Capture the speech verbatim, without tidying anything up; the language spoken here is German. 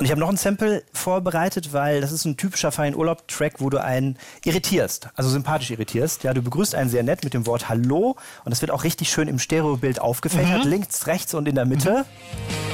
Und ich habe noch ein Sample vorbereitet, weil das ist ein typischer Fein-Urlaub-Track, wo du einen irritierst, also sympathisch irritierst. Ja, du begrüßt einen sehr nett mit dem Wort Hallo und das wird auch richtig schön im Stereobild aufgefächert, mhm. links, rechts und in der Mitte. Mhm.